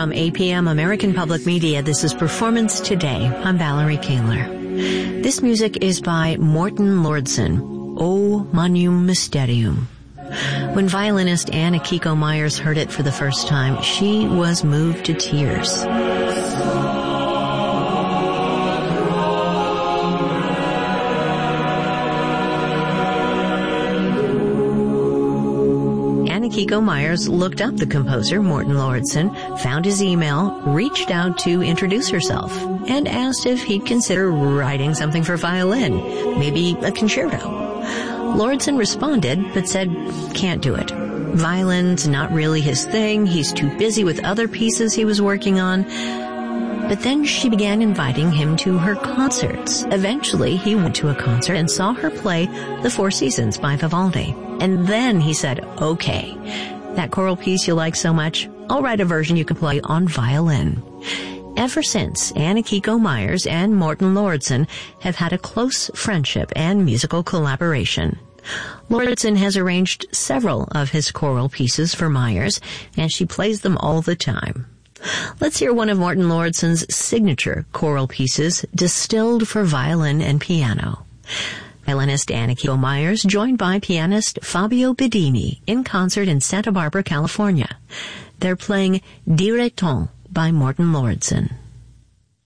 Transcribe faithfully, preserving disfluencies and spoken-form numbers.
From A P M American Public Media, this is Performance Today. I'm Valerie Kaler. This music is by Morten Lordson, O Magnum Mysterium. When violinist Anna Kiko Myers heard it for the first time, she was moved to tears. Kiko Myers looked up the composer, Morten Lordson, found his email, reached out to introduce herself, and asked if he'd consider writing something for violin, maybe a concerto. Lordson responded, but said, can't do it. Violin's not really his thing, he's too busy with other pieces he was working on. But then she began inviting him to her concerts. Eventually, he went to a concert and saw her play The Four Seasons by Vivaldi. And then he said, okay, that choral piece you like so much, I'll write a version you can play on violin. Ever since, Anna Kiko Myers and Morten Lordson have had a close friendship and musical collaboration. Lordson has arranged several of his choral pieces for Myers, and she plays them all the time. Let's hear one of Morten Lordson's signature choral pieces, Distilled for Violin and Piano. Violinist Anna Kiko Myers, joined by pianist Fabio Bedini in concert in Santa Barbara, California. They're playing Direttons by Morten Lordson.